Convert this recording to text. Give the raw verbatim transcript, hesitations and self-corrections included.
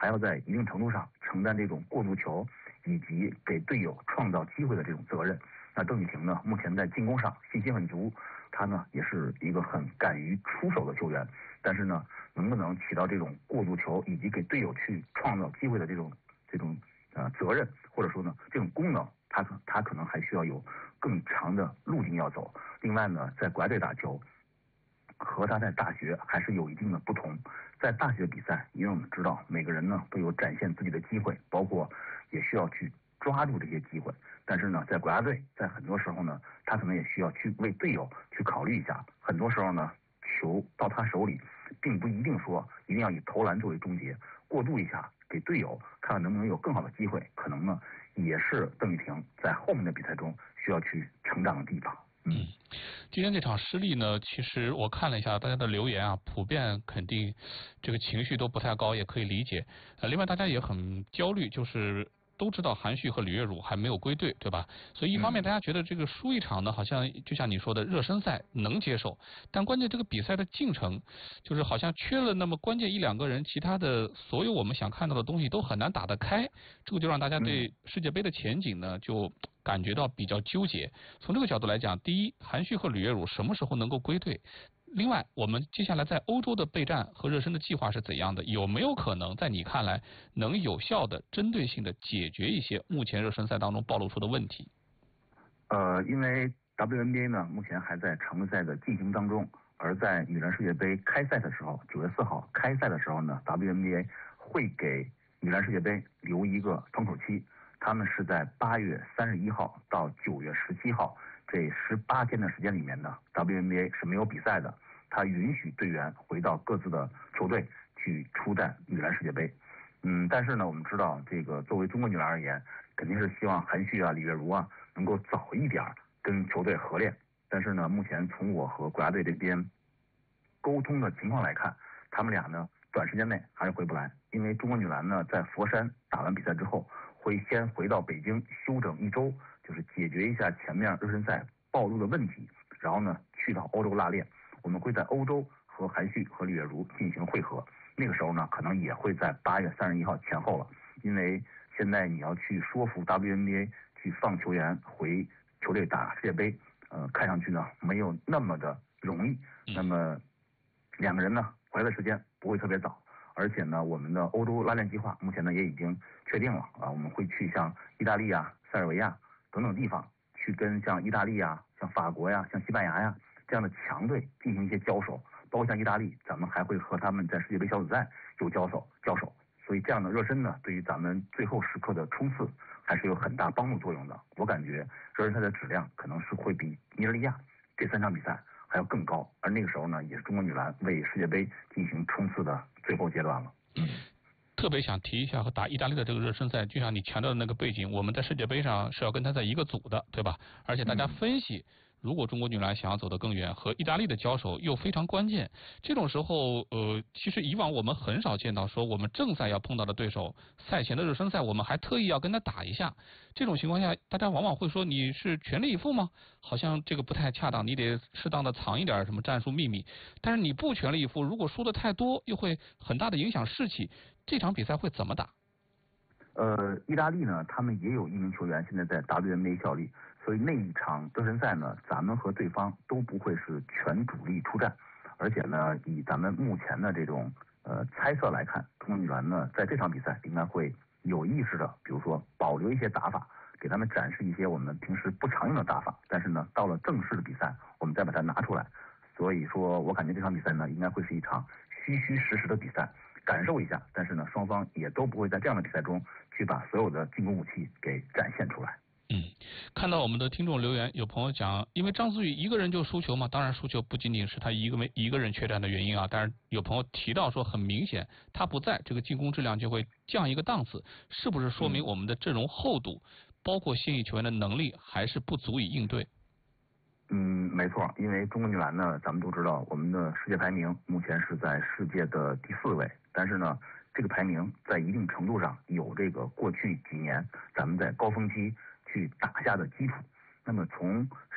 还要在一定程度上承担这种过渡球以及给队友创造机会的这种责任。那邓雨婷呢，目前在进攻上信心很足，她呢也是一个很敢于出手的球员，但是呢，能不能起到这种过渡球以及给队友去创造机会的这种这种呃责任，或者说呢这种功能，他可他可能还需要有更长的路径要走。另外呢，在国家队打球和他在大学还是有一定的不同。在大学比赛，因为我们知道每个人呢都有展现自己的机会，包括也需要去抓住这些机会。但是呢，在国家队，在很多时候呢，他可能也需要去为队友去考虑一下。很多时候呢，球到他手里，并不一定说一定要以投篮作为终结，过渡一下给队友，看看能不能有更好的机会。可能呢，也是邓雨婷在后面的比赛中需要去成长的地方。 嗯，今天这场失利呢，其实我看了一下大家的留言啊，普遍肯定这个情绪都不太高，也可以理解。呃，另外大家也很焦虑，就是都知道韩旭和李月汝还没有归队，对吧？所以一方面大家觉得这个输一场呢，好像就像你说的热身赛能接受，但关键这个比赛的进程，就是好像缺了那么关键一两个人，其他的所有我们想看到的东西都很难打得开，这个就让大家对世界杯的前景呢就感觉到比较纠结。从这个角度来讲，第一，韩旭和李月汝什么时候能够归队？另外，我们接下来在欧洲的备战和热身的计划是怎样的？有没有可能在你看来能有效的、针对性的解决一些目前热身赛当中暴露出的问题？ 呃，因为 W N B A 呢目前还在常规赛的进行当中，而在女篮世界杯开赛的时候，九月四号开赛的时候呢 ，W N B A 会给女篮世界杯留一个窗口期，他们是在八月三十一号到九月十七号这十八天的时间里面呢 ，W N B A 是没有比赛的。他允许队员回到各自的球队去出战女篮世界杯。嗯，但是呢，我们知道这个作为中国女篮而言，肯定是希望韩旭啊、李月汝啊能够早一点跟球队合练。但是呢，目前从我和国家队这边沟通的情况来看，他们俩呢短时间内还是回不来，因为中国女篮呢在佛山打完比赛之后，会先回到北京休整一周，就是解决一下前面热身赛暴露的问题，然后呢去到欧洲拉练。我们会在欧洲和韩旭和李月汝进行会合，那个时候呢，可能也会在八月三十一号前后了。因为现在你要去说服 W N B A 去放球员回球队打世界杯，呃，看上去呢没有那么的容易。那么两个人呢回来的时间不会特别早，而且呢，我们的欧洲拉练计划目前呢也已经确定了啊，我们会去像意大利啊、塞尔维亚等等地方去跟像意大利啊、像法国呀、像西班牙呀。这样的强队进行一些交手，包括像意大利，咱们还会和他们在世界杯小组赛有交手交手，所以这样的热身呢，对于咱们最后时刻的冲刺还是有很大帮助作用的。我感觉热身赛的质量可能是会比尼日利亚这三场比赛还要更高，而那个时候呢，也是中国女篮为世界杯进行冲刺的最后阶段了。嗯。 特别想提一下和打意大利的这个热身赛，就像你强调的那个背景，我们在世界杯上是要跟他在一个组的，对吧？而且大家分析，如果中国女篮想要走得更远，和意大利的交手又非常关键。这种时候，呃，其实以往我们很少见到说我们正赛要碰到的对手，赛前的热身赛我们还特意要跟他打一下。这种情况下，大家往往会说你是全力以赴吗？好像这个不太恰当，你得适当的藏一点什么战术秘密。但是你不全力以赴，如果输的太多，又会很大的影响士气。这场比赛会怎么打？ 呃，意大利呢，他们也有一名球员现在在 W N B A 效力，所以那一场热身赛呢，咱们和对方都不会是全主力出战，而且呢，以咱们目前的这种呃猜测来看，中国女篮呢在这场比赛应该会有意识的，比如说保留一些打法，给他们展示一些我们平时不常用的打法，但是呢，到了正式的比赛，我们再把它拿出来。所以说我感觉这场比赛呢，应该会是一场虚虚实实的比赛。感受一下，但是呢，双方也都不会在这样的比赛中去把所有的进攻武器给展现出来。 嗯，看到我们的听众留言，有朋友讲，因为张思雨一个人就输球嘛，当然输球不仅仅是他一个没一个人缺战的原因啊，但是有朋友提到说，很明显他不在，这个进攻质量就会降一个档次，是不是说明我们的阵容厚度，包括现役球员的能力还是不足以应对？ 嗯，没错，因为中国女篮呢，咱们都知道，我们的世界排名目前是在世界的第四位，但是呢，这个排名在一定程度上有这个过去几年咱们在高峰期去打下的基础。那么从